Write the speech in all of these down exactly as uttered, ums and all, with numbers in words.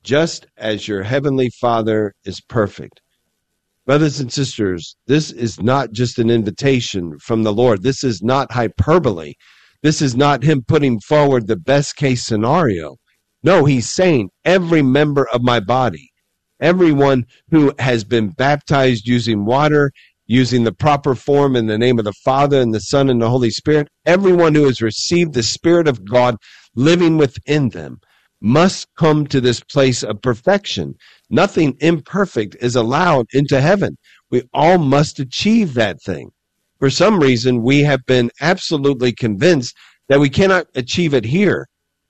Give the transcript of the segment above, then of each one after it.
just as your heavenly Father is perfect. Brothers and sisters, this is not just an invitation from the Lord. This is not hyperbole. This is not him putting forward the best case scenario. No, he's saying every member of my body, everyone who has been baptized using water, using the proper form in the name of the Father and the Son and the Holy Spirit, everyone who has received the Spirit of God living within them must come to this place of perfection. Nothing imperfect is allowed into heaven. We all must achieve that thing. For some reason, we have been absolutely convinced that we cannot achieve it here.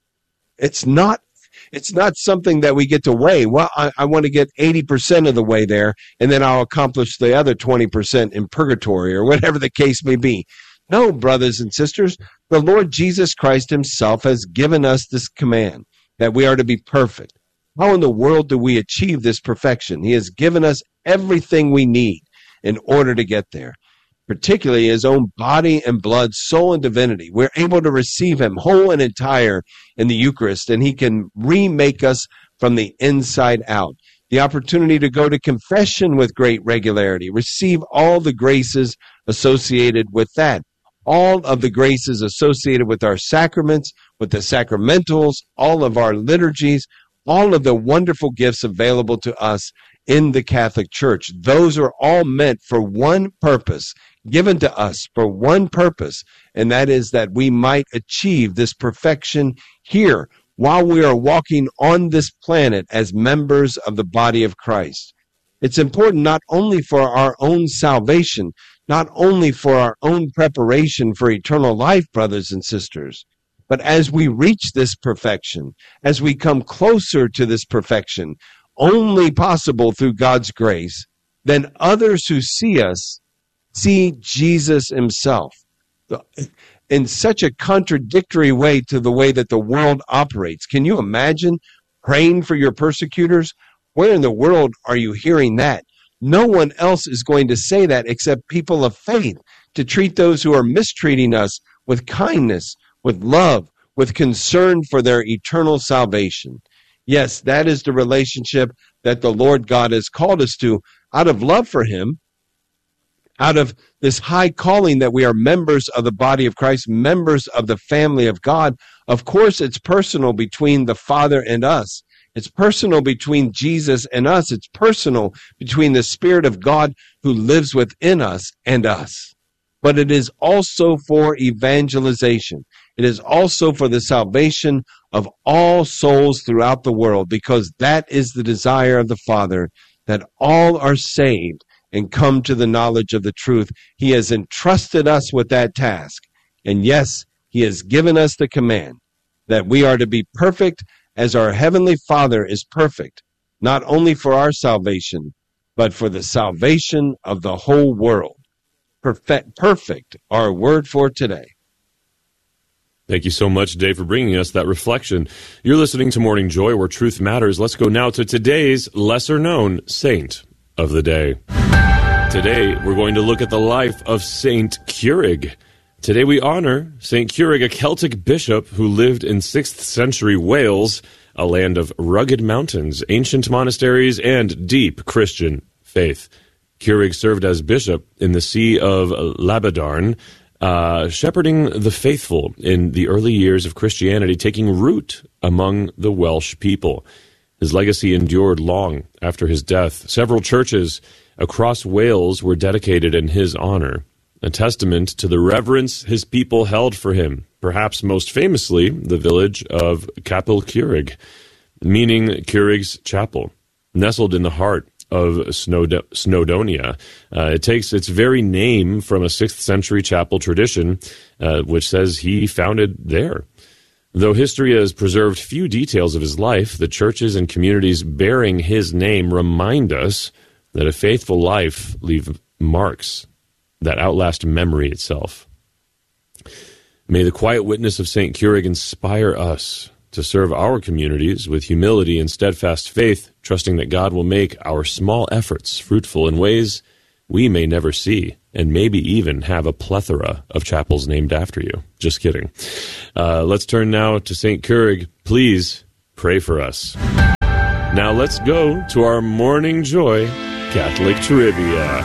It's not It's not something that we get to weigh. Well, I, I want to get eighty percent of the way there, and then I'll accomplish the other twenty percent in purgatory or whatever the case may be. No, brothers and sisters, the Lord Jesus Christ himself has given us this command that we are to be perfect. How in the world do we achieve this perfection? He has given us everything we need in order to get there, particularly his own body and blood, soul and divinity. We're able to receive him whole and entire in the Eucharist, and he can remake us from the inside out. The opportunity to go to confession with great regularity, receive all the graces associated with that, all of the graces associated with our sacraments, with the sacramentals, all of our liturgies, all of the wonderful gifts available to us in the Catholic Church. Those are all meant for one purpose, given to us for one purpose, and that is that we might achieve this perfection here while we are walking on this planet as members of the body of Christ. It's important not only for our own salvation, not only for our own preparation for eternal life, brothers and sisters, but as we reach this perfection, as we come closer to this perfection, only possible through God's grace, then others who see us see Jesus himself in such a contradictory way to the way that the world operates. Can you imagine praying for your persecutors? Where in the world are you hearing that? No one else is going to say that except people of faith, to treat those who are mistreating us with kindness, with love, with concern for their eternal salvation. Yes, that is the relationship that the Lord God has called us to out of love for him, out of this high calling that we are members of the body of Christ, members of the family of God. Of course, it's personal between the Father and us. It's personal between Jesus and us. It's personal between the Spirit of God who lives within us and us. But it is also for evangelization. It is also for the salvation of all souls throughout the world, because that is the desire of the Father, that all are saved and come to the knowledge of the truth. He has entrusted us with that task. And yes, he has given us the command that we are to be perfect as our Heavenly Father is perfect, not only for our salvation, but for the salvation of the whole world. Perfect, perfect, our word for today. Thank you so much, Dave, for bringing us that reflection. You're listening to Morning Joy, where truth matters. Let's go now to today's lesser-known saint of the day. Today, we're going to look at the life of Saint Keurig. Today, we honor Saint Keurig, a Celtic bishop who lived in sixth century Wales, a land of rugged mountains, ancient monasteries, and deep Christian faith. Keurig served as bishop in the See of Labadarn, uh, shepherding the faithful in the early years of Christianity, taking root among the Welsh people. His legacy endured long after his death. Several churches across Wales were dedicated in his honor, a testament to the reverence his people held for him, perhaps most famously the village of Capel Keurig, meaning Keurig's chapel, nestled in the heart of Snowd- Snowdonia. Uh, it takes its very name from a sixth century chapel tradition, uh, which says he founded there. Though history has preserved few details of his life, the churches and communities bearing his name remind us that a faithful life leaves marks that outlast memory itself. May the quiet witness of Saint Keurig inspire us to serve our communities with humility and steadfast faith, trusting that God will make our small efforts fruitful in ways we may never see, and maybe even have a plethora of chapels named after you. Just kidding. Uh, let's turn now to Saint Keurig. Please pray for us. Now let's go to our Morning Joy Catholic Trivia.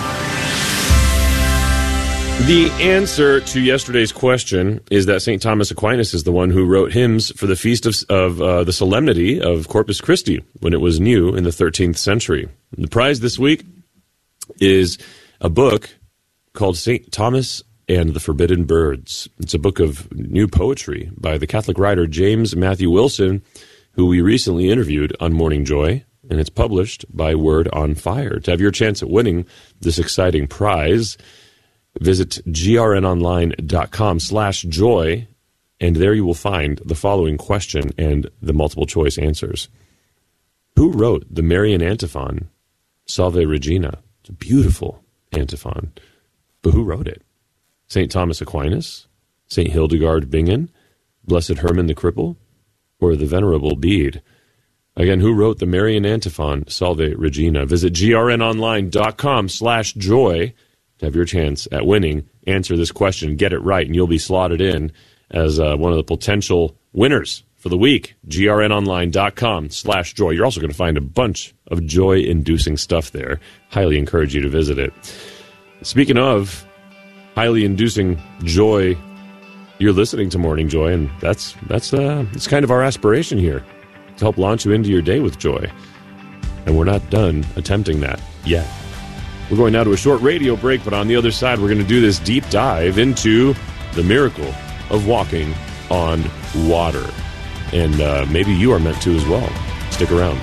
The answer to yesterday's question is that Saint Thomas Aquinas is the one who wrote hymns for the feast of, of uh, the solemnity of Corpus Christi when it was new in the thirteenth century. The prize this week is a book called Saint Thomas and the Forbidden Birds. It's a book of new poetry by the Catholic writer James Matthew Wilson, who we recently interviewed on Morning Joy, and it's published by Word on Fire. To have your chance at winning this exciting prize, visit grnonline.com slash joy, and there you will find the following question and the multiple choice answers. Who wrote the Marian antiphon, Salve Regina? It's a beautiful antiphon. But who wrote it? Saint Thomas Aquinas? Saint Hildegard Bingen? Blessed Herman the Cripple? Or the Venerable Bede? Again, who wrote the Marian antiphon, Salve Regina? Visit grnonline.com slash joy to have your chance at winning. Answer this question, get it right, and you'll be slotted in as uh, one of the potential winners for the week. grnonline.com slash joy. You're also going to find a bunch of joy-inducing stuff there. Highly encourage you to visit it. Speaking of highly inducing joy, you're listening to Morning Joy, and that's that's uh, it's kind of our aspiration here, to help launch you into your day with joy. And we're not done attempting that yet. We're going now to a short radio break, but on the other side, we're going to do this deep dive into the miracle of walking on water. And uh, maybe you are meant to as well. Stick around.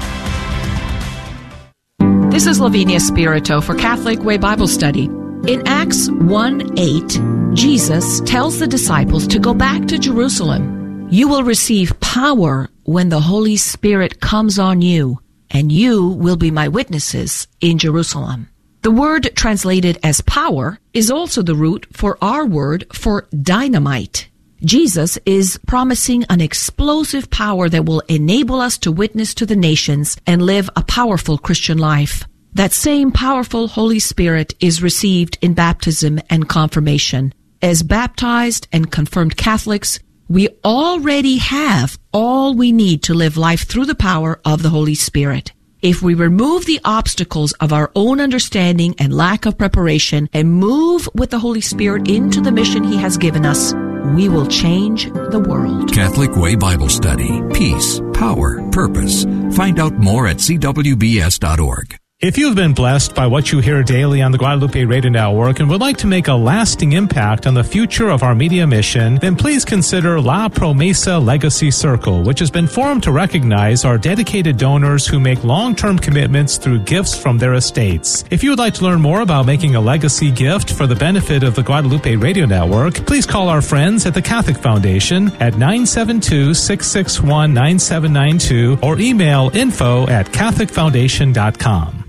This is Lavinia Spirito for Catholic Way Bible Study. In Acts one eight, Jesus tells the disciples to go back to Jerusalem. You will receive power when the Holy Spirit comes on you, and you will be my witnesses in Jerusalem. The word translated as power is also the root for our word for dynamite. Jesus is promising an explosive power that will enable us to witness to the nations and live a powerful Christian life. That same powerful Holy Spirit is received in baptism and confirmation. As baptized and confirmed Catholics, we already have all we need to live life through the power of the Holy Spirit. If we remove the obstacles of our own understanding and lack of preparation and move with the Holy Spirit into the mission He has given us, we will change the world. Catholic Way Bible Study. Peace, power, purpose. Find out more at c w b s dot org. If you've been blessed by what you hear daily on the Guadalupe Radio Network and would like to make a lasting impact on the future of our media mission, then please consider La Promesa Legacy Circle, which has been formed to recognize our dedicated donors who make long-term commitments through gifts from their estates. If you would like to learn more about making a legacy gift for the benefit of the Guadalupe Radio Network, please call our friends at the Catholic Foundation at nine seven two, six six one, nine seven nine two or email info at catholic foundation dot com.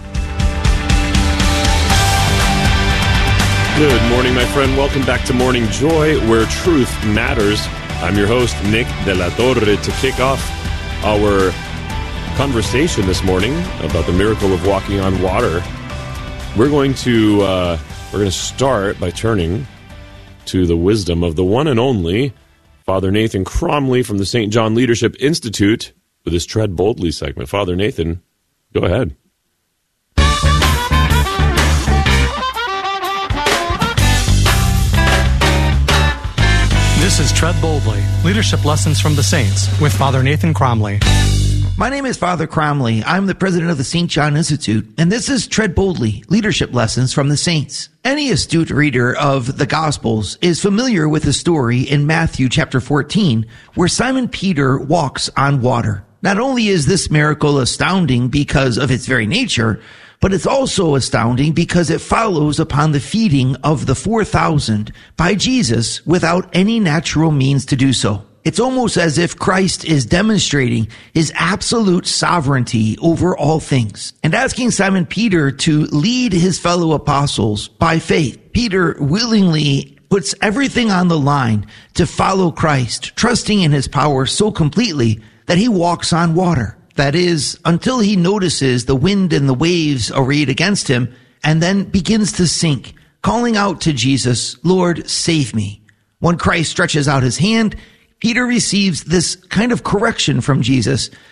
Good morning, my friend. Welcome back to Morning Joy, where truth matters. I'm your host, Nick De La Torre. To kick off our conversation this morning about the miracle of walking on water, we're going to uh, we're going to start by turning to the wisdom of the one and only Father Nathan Cromly from the Saint John Leadership Institute with his Tread Boldly segment. Father Nathan, go ahead. This is Tread Boldly, Leadership Lessons from the Saints, with Father Nathan Cromly. My name is Father Cromly. I'm the president of the Saint John Institute, and this is Tread Boldly, Leadership Lessons from the Saints. Any astute reader of the Gospels is familiar with the story in Matthew chapter fourteen, where Simon Peter walks on water. Not only is this miracle astounding because of its very nature, but it's also astounding because it follows upon the feeding of the four thousand by Jesus without any natural means to do so. It's almost as if Christ is demonstrating his absolute sovereignty over all things and asking Simon Peter to lead his fellow apostles by faith. Peter willingly puts everything on the line to follow Christ, trusting in his power so completely that he walks on water. That is, until he notices the wind and the waves arrayed against him, and then begins to sink, calling out to Jesus, Lord, save me. When Christ stretches out his hand, Peter receives this kind of correction from Jesus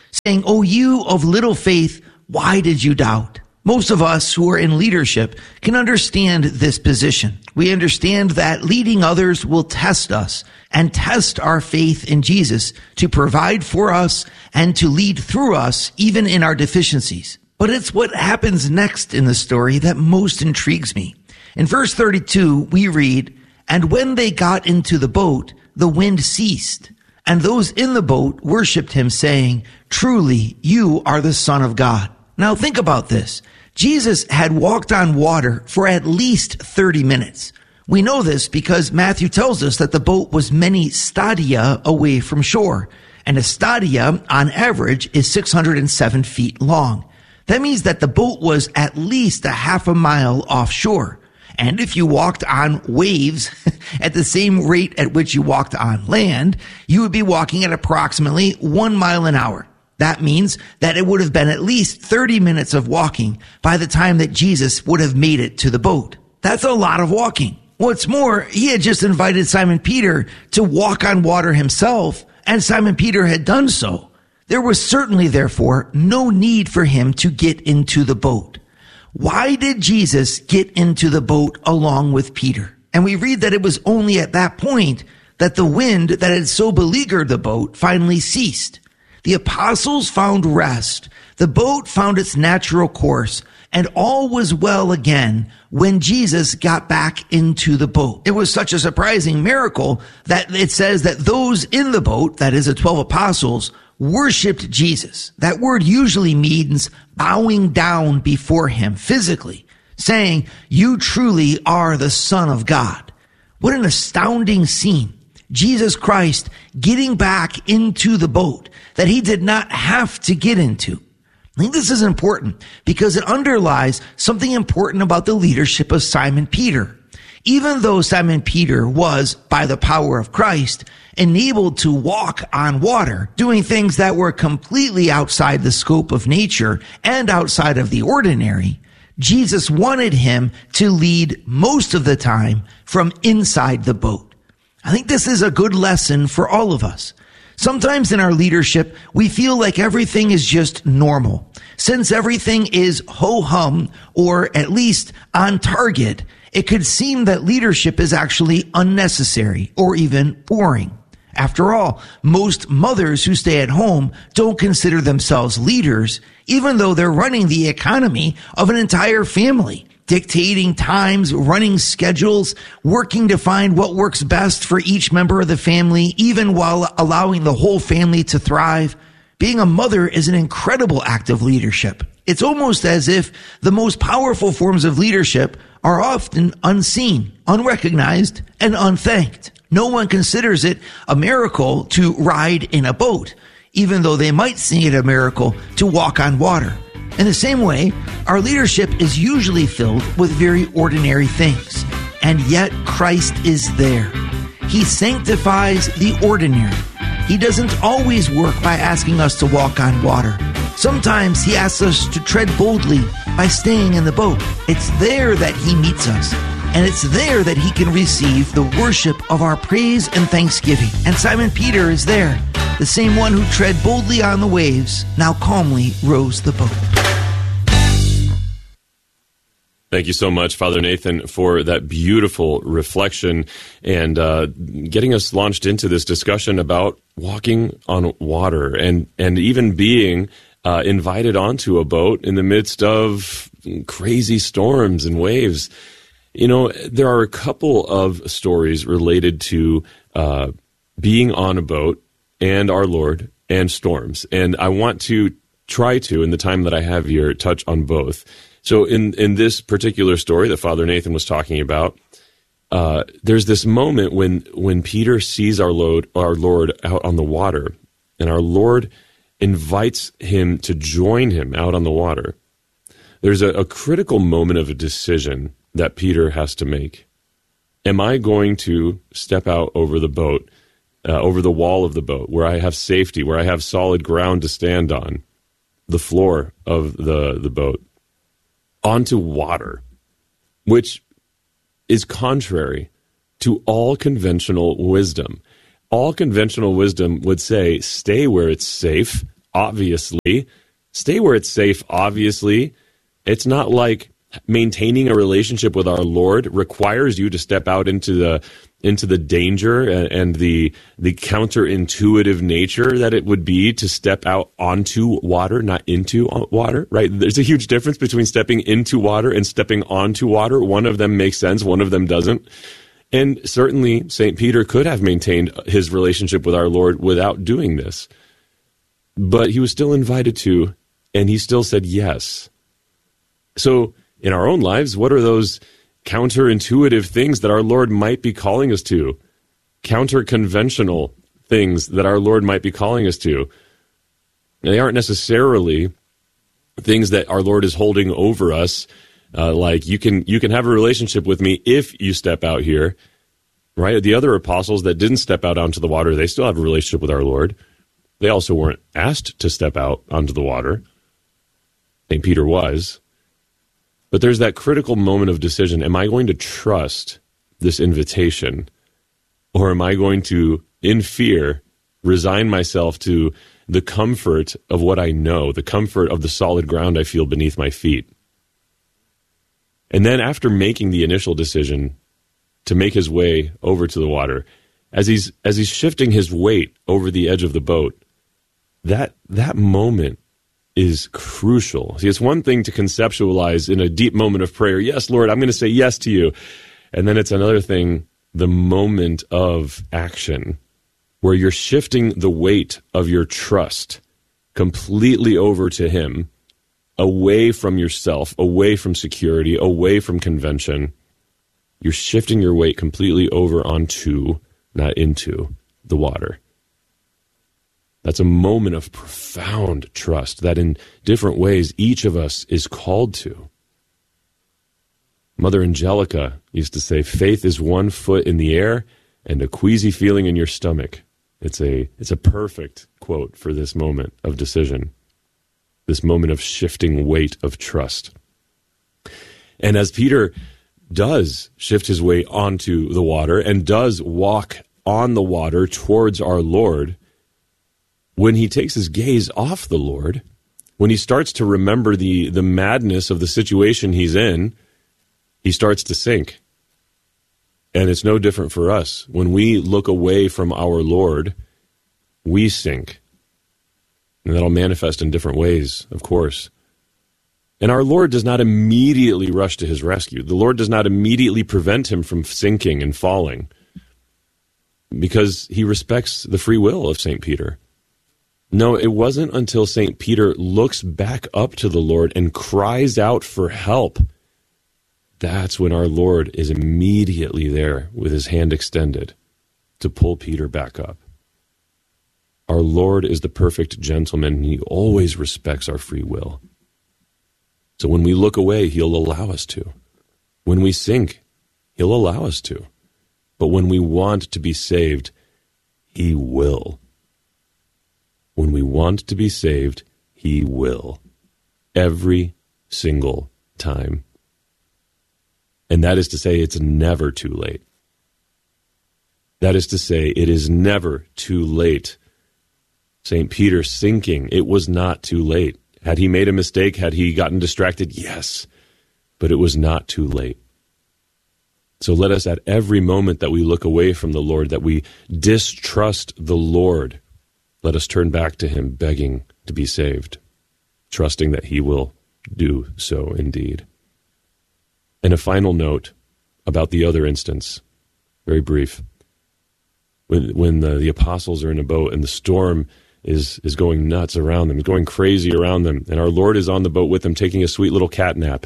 saying, "O you of little faith, why did you doubt?" Most of us who are in leadership can understand this position. We understand that leading others will test us and test our faith in Jesus to provide for us and to lead through us, even in our deficiencies. But it's what happens next in the story that most intrigues me. In verse thirty-two, we read, "And when they got into the boat, the wind ceased, and those in the boat worshipped him, saying, 'Truly, you are the Son of God.'" Now think about this. Jesus had walked on water for at least thirty minutes. We know this because Matthew tells us that the boat was many stadia away from shore, and a stadia on average is six hundred seven feet long. That means that the boat was at least a half a mile offshore. And if you walked on waves at the same rate at which you walked on land, you would be walking at approximately one mile an hour. That means that it would have been at least thirty minutes of walking by the time that Jesus would have made it to the boat. That's a lot of walking. What's more, he had just invited Simon Peter to walk on water himself, and Simon Peter had done so. There was certainly, therefore, no need for him to get into the boat. Why did Jesus get into the boat along with Peter? And we read that it was only at that point that the wind that had so beleaguered the boat finally ceased. The apostles found rest, the boat found its natural course, and all was well again when Jesus got back into the boat. It was such a surprising miracle that it says that those in the boat, that is the twelve apostles, worshipped Jesus. That word usually means bowing down before him physically, saying, "You truly are the Son of God." What an astounding scene. Jesus Christ getting back into the boat that he did not have to get into. I think this is important because it underlies something important about the leadership of Simon Peter. Even though Simon Peter was, by the power of Christ, enabled to walk on water, doing things that were completely outside the scope of nature and outside of the ordinary, Jesus wanted him to lead most of the time from inside the boat. I think this is a good lesson for all of us. Sometimes in our leadership, we feel like everything is just normal. Since everything is ho-hum, or at least on target, it could seem that leadership is actually unnecessary or even boring. After all, most mothers who stay at home don't consider themselves leaders, even though they're running the economy of an entire family, dictating times, running schedules, working to find what works best for each member of the family, even while allowing the whole family to thrive. Being a mother is an incredible act of leadership. It's almost as if the most powerful forms of leadership are often unseen, unrecognized, and unthanked. No one considers it a miracle to ride in a boat, even though they might see it a miracle to walk on water. In the same way, our leadership is usually filled with very ordinary things, and yet Christ is there. He sanctifies the ordinary. He doesn't always work by asking us to walk on water. Sometimes he asks us to tread boldly by staying in the boat. It's there that he meets us, and it's there that he can receive the worship of our praise and thanksgiving. And Simon Peter is there, the same one who tread boldly on the waves, now calmly rows the boat. Thank you so much, Father Nathan, for that beautiful reflection and uh, getting us launched into this discussion about walking on water and, and even being uh, invited onto a boat in the midst of crazy storms and waves. You know, there are a couple of stories related to uh, being on a boat and our Lord and storms. And I want to try to, in the time that I have here, touch on both. So in, in this particular story that Father Nathan was talking about, uh, there's this moment when, when Peter sees our Lord, our Lord out on the water, and our Lord invites him to join him out on the water. There's a, a critical moment of a decision that Peter has to make. Am I going to step out over the boat, uh, over the wall of the boat, where I have safety, where I have solid ground to stand on, the floor of the, the boat, onto water, which is contrary to all conventional wisdom. All conventional wisdom would say, stay where it's safe, obviously. Stay where it's safe, obviously. It's not like maintaining a relationship with our Lord requires you to step out into the into the danger and, and the the counterintuitive nature that it would be to step out onto water, not into water, right? There's a huge difference between stepping into water and stepping onto water. One of them makes sense, one of them doesn't. And certainly Saint Peter could have maintained his relationship with our Lord without doing this. But he was still invited to, and he still said yes. So in our own lives, what are those counterintuitive things that our Lord might be calling us to? Counter-conventional things that our Lord might be calling us to. They aren't necessarily things that our Lord is holding over us, uh, like you can you can have a relationship with me if you step out here, right? The other apostles that didn't step out onto the water, they still have a relationship with our Lord. They also weren't asked to step out onto the water. Saint Peter was. But there's that critical moment of decision. Am I going to trust this invitation? Or am I going to, in fear, resign myself to the comfort of what I know, the comfort of the solid ground I feel beneath my feet? And then after making the initial decision to make his way over to the water, as he's as he's shifting his weight over the edge of the boat, that that moment is crucial. See, it's one thing to conceptualize in a deep moment of prayer, yes, Lord, I'm going to say yes to you. And then it's another thing, the moment of action, where you're shifting the weight of your trust completely over to him, away from yourself, away from security, away from convention. You're shifting your weight completely over onto, not into, the water. That's a moment of profound trust that in different ways each of us is called to. Mother Angelica used to say, faith is one foot in the air and a queasy feeling in your stomach. It's a, it's a perfect quote for this moment of decision, this moment of shifting weight of trust. And as Peter does shift his way onto the water and does walk on the water towards our Lord, when he takes his gaze off the Lord, when he starts to remember the, the madness of the situation he's in, he starts to sink. And it's no different for us. When we look away from our Lord, we sink. And that'll manifest in different ways, of course. And our Lord does not immediately rush to his rescue. The Lord does not immediately prevent him from sinking and falling, because he respects the free will of Saint Peter. No, it wasn't until Saint Peter looks back up to the Lord and cries out for help. That's when our Lord is immediately there with his hand extended to pull Peter back up. Our Lord is the perfect gentleman, and he always respects our free will. So when we look away, he'll allow us to. When we sink, he'll allow us to. But when we want to be saved, he will. When we want to be saved, he will. Every single time. And that is to say, it's never too late. That is to say, it is never too late. Saint Peter sinking, it was not too late. Had he made a mistake? Had he gotten distracted? Yes. But it was not too late. So let us, at every moment that we look away from the Lord, that we distrust the Lord, let us turn back to him, begging to be saved, trusting that he will do so indeed. And a final note about the other instance, very brief. When when the, the apostles are in a boat and the storm is, is going nuts around them, going crazy around them, and our Lord is on the boat with them, taking a sweet little cat nap.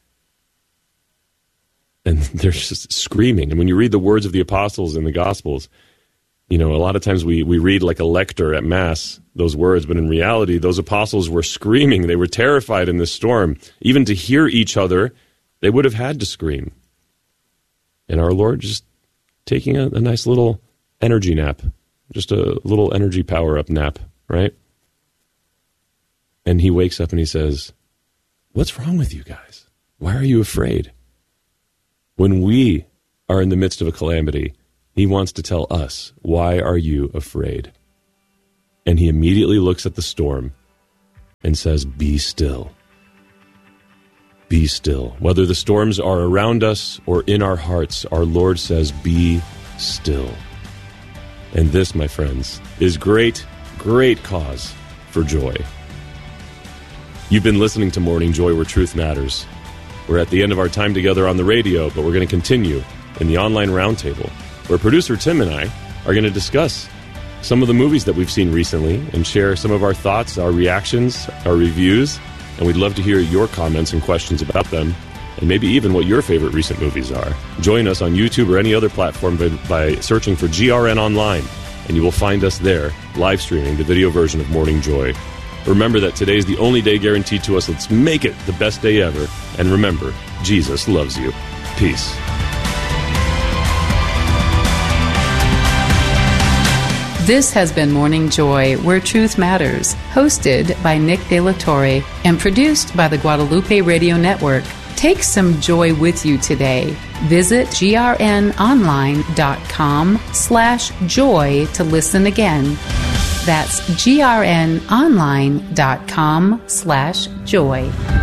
And they're just screaming. And when you read the words of the apostles in the Gospels, you know, a lot of times we, we read like a lector at Mass, those words, but in reality, those apostles were screaming. They were terrified in this storm. Even to hear each other, they would have had to scream. And our Lord just taking a, a nice little energy nap, just a little energy power-up nap, right? And he wakes up and he says, what's wrong with you guys? Why are you afraid? When we are in the midst of a calamity, he wants to tell us, why are you afraid? and he immediately looks at the storm and says, "Be still. Be still." Whether the storms are around us or in our hearts, our Lord says, "Be still." And this, my friends, is great, great cause for joy. You've been listening to Morning Joy, where truth matters. We're at the end of our time together on the radio, but we're going to continue in the online roundtable, where producer Tim and I are going to discuss some of the movies that we've seen recently and share some of our thoughts, our reactions, our reviews, and we'd love to hear your comments and questions about them, and maybe even what your favorite recent movies are. Join us on YouTube or any other platform by, by searching for G R N Online, and you will find us there, live streaming the video version of Morning Joy. Remember that today is the only day guaranteed to us. Let's make it the best day ever. And remember, Jesus loves you. Peace. This has been Morning Joy, where truth matters, hosted by Nick De La Torre and produced by the Guadalupe Radio Network. Take some joy with you today. Visit grnonline.com slash joy to listen again. That's grnonline.com slash joy.